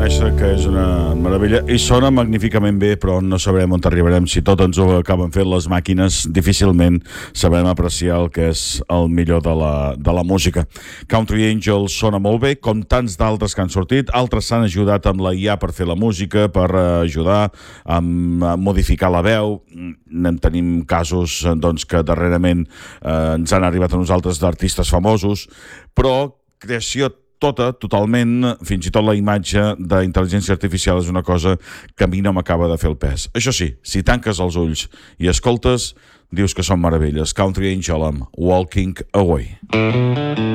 reconèixer que és una meravella i sona magníficament bé, però no sabrem on arribarem. Si tot ens ho acaben fent les màquines, difícilment sabrem apreciar el que és el millor de la música. Country Angels sona molt bé, com tants d'altres que han sortit. Altres s'han ajudat amb la IA per fer la música, per ajudar a modificar la veu. En tenim casos doncs, que darrerament ens han arribat a nosaltres d'artistes famosos, però creació totalment, fins i tot la imatge d'intel·ligència artificial és una cosa que a mi no m'acaba de fer el pes. Això sí, si tanques els ulls i escoltes, dius que són meravelles. Country Angel amb Walking Away.